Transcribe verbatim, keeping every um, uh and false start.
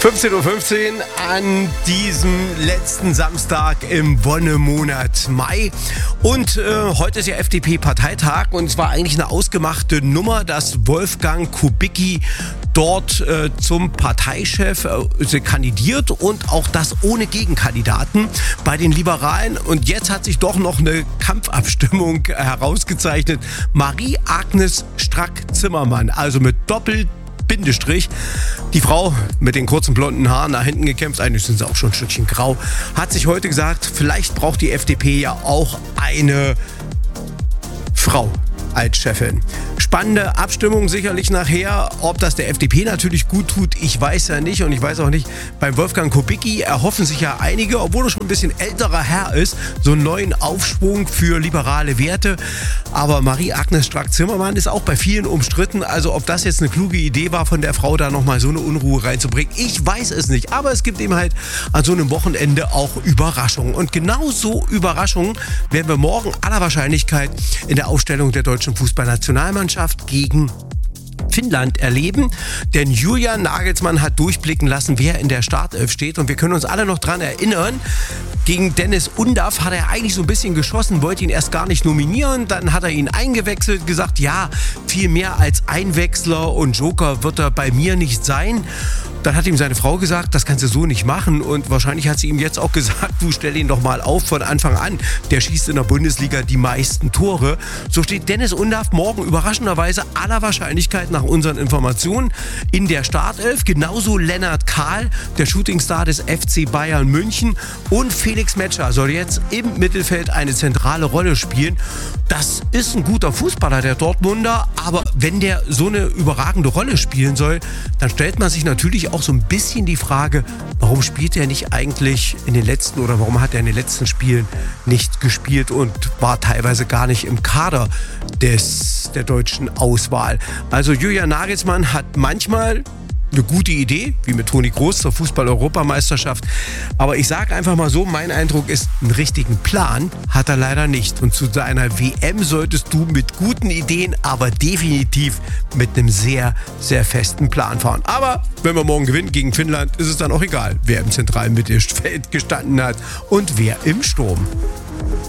fünfzehn Uhr fünfzehn an diesem letzten Samstag im Wonnemonat Mai. Und äh, heute ist ja F D P-Parteitag und es war eigentlich eine ausgemachte Nummer, dass Wolfgang Kubicki dort äh, zum Parteichef äh, kandidiert und auch das ohne Gegenkandidaten bei den Liberalen. Und jetzt hat sich doch noch eine Kampfabstimmung herausgezeichnet. Marie-Agnes Strack-Zimmermann, also mit Doppel Bindestrich. Die Frau mit den kurzen blonden Haaren nach hinten gekämpft, eigentlich sind sie auch schon ein Stückchen grau, hat sich heute gesagt, vielleicht braucht die F D P ja auch eine Frau als Chefin. Spannende Abstimmung sicherlich nachher. Ob das der F D P natürlich gut tut, ich weiß ja nicht. Und ich weiß auch nicht, beim Wolfgang Kubicki erhoffen sich ja einige, obwohl er schon ein bisschen älterer Herr ist, so einen neuen Aufschwung für liberale Werte. Aber Marie-Agnes Strack-Zimmermann ist auch bei vielen umstritten. Also ob das jetzt eine kluge Idee war, von der Frau da nochmal so eine Unruhe reinzubringen, ich weiß es nicht. Aber es gibt eben halt an so einem Wochenende auch Überraschungen. Und genau so Überraschungen werden wir morgen aller Wahrscheinlichkeit in der Aufstellung der deutschen Fußballnationalmannschaft gegen Finnland erleben, denn Julian Nagelsmann hat durchblicken lassen, wer in der Startelf steht, und wir können uns alle noch dran erinnern, gegen Dennis Undaff hat er eigentlich so ein bisschen geschossen, wollte ihn erst gar nicht nominieren, dann hat er ihn eingewechselt, gesagt, ja, viel mehr als Einwechsler und Joker wird er bei mir nicht sein. Dann hat ihm seine Frau gesagt, das kannst du so nicht machen, und wahrscheinlich hat sie ihm jetzt auch gesagt, du stell ihn doch mal auf von Anfang an, der schießt in der Bundesliga die meisten Tore. So steht Dennis Undaff morgen überraschenderweise aller Wahrscheinlichkeit nach unseren Informationen in der Startelf, genauso Lennart Kahl, der Shootingstar des F C Bayern München, und Felix Metscher soll jetzt im Mittelfeld eine zentrale Rolle spielen. Das ist ein guter Fußballer, der Dortmunder, aber wenn der so eine überragende Rolle spielen soll, dann stellt man sich natürlich auch so ein bisschen die Frage, warum spielt er nicht eigentlich in den letzten oder warum hat er in den letzten Spielen nicht gespielt und war teilweise gar nicht im Kader des, der deutschen Auswahl. Also Julian Nagelsmann hat manchmal eine gute Idee, wie mit Toni Kroos zur Fußball-Europameisterschaft. Aber ich sage einfach mal so, mein Eindruck ist, einen richtigen Plan hat er leider nicht. Und zu seiner W M solltest du mit guten Ideen, aber definitiv mit einem sehr, sehr festen Plan fahren. Aber wenn wir morgen gewinnen gegen Finnland, ist es dann auch egal, wer im zentralen Mittelfeld gestanden hat und wer im Sturm.